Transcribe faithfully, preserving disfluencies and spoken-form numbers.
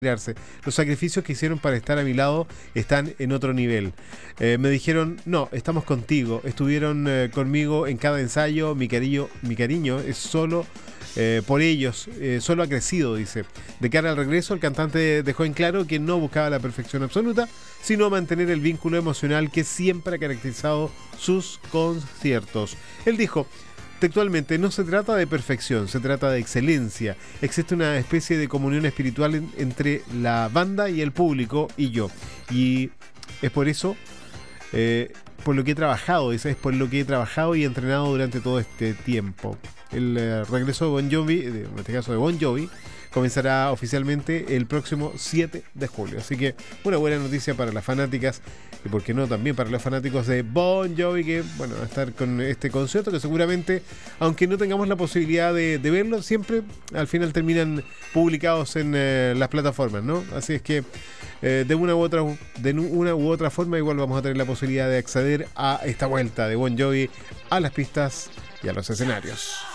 Los sacrificios que hicieron para estar a mi lado están en otro nivel. Eh, me dijeron, no, estamos contigo. Estuvieron eh, conmigo en cada ensayo. Mi cariño, mi cariño es solo eh, por ellos. Eh, solo ha crecido, dice. De cara al regreso, el cantante dejó en claro que no buscaba la perfección absoluta, sino mantener el vínculo emocional que siempre ha caracterizado sus conciertos. Él dijo: textualmente, no se trata de perfección, se trata de excelencia. Existe una especie de comunión espiritual en, entre la banda y el público y yo. Y es por eso, eh, por lo que he trabajado, es, es por lo que he trabajado y entrenado durante todo este tiempo. El eh, regreso de Bon Jovi, en este caso de Bon Jovi, comenzará oficialmente el próximo siete de julio. Así que una buena noticia para las fanáticas y, por qué no, también para los fanáticos de Bon Jovi, que bueno, van a estar con este concierto que seguramente, aunque no tengamos la posibilidad de, de verlo, siempre al final terminan publicados en eh, las plataformas, ¿no? Así es que eh, de una u otra de una u otra forma igual vamos a tener la posibilidad de acceder a esta vuelta de Bon Jovi a las pistas y a los escenarios.